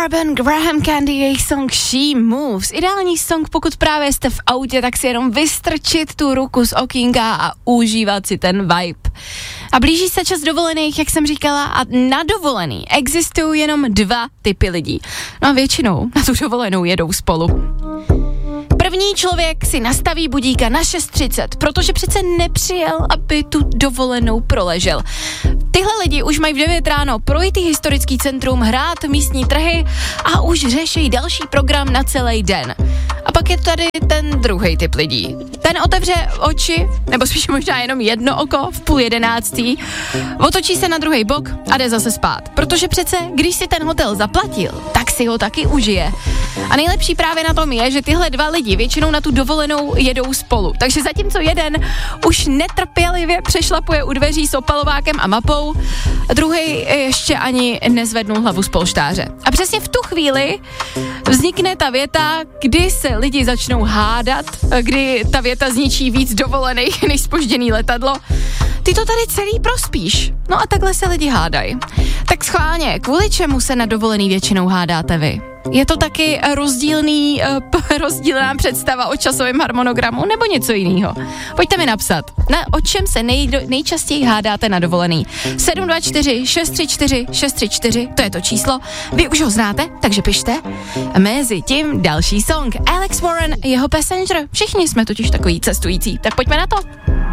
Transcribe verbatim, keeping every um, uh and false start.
Carbon, Graham Candy, jejich song She Moves. Ideální song, pokud právě jste v autě, tak si jenom vystrčit tu ruku z okýnka a užívat si ten vibe. A blíží se čas dovolených, jak jsem říkala, a na dovolený existují jenom dva typy lidí. No a většinou na tu dovolenou jedou spolu. První člověk si nastaví budíka na šest třicet, protože přece nepřijel, aby tu dovolenou proležel. Tyhle lidi už mají v devět ráno projít historický centrum, hrát místní trhy a už řeší další program na celý den. A pak je tady ten druhý typ lidí. Ten otevře oči, nebo spíš možná jenom jedno oko v půl jedenáctý, otočí se na druhý bok a jde zase spát. Protože přece, když si ten hotel zaplatil, tak si ho taky užije. A nejlepší právě na tom je, že tyhle dva lidi většinou na tu dovolenou jedou spolu. Takže zatímco jeden už netrpělivě přešlapuje u dveří s opalovákem a mapou, druhý ještě ani nezvednul hlavu z polštáře. A přesně v tu chvíli vznikne ta věta, kdy se lidi začnou hádat, kdy ta věta zničí víc dovolených než zpožděný letadlo. Ty to tady celý prospíš. No a takhle se lidi hádají. Tak schválně, kvůli čemu se na dovolený většinou hádáte vy? Je to taky rozdílný, uh, rozdílná představa o časovém harmonogramu nebo něco jiného? Pojďte mi napsat, na, o čem se nej, nejčastěji hádáte na dovolený. sedm dva čtyři šest tři čtyři šest tři čtyři, to je to číslo. Vy už ho znáte, takže pište. Mezi tím další song. Alex Warren, jeho Passenger. Všichni jsme totiž takový cestující, tak pojďme na to.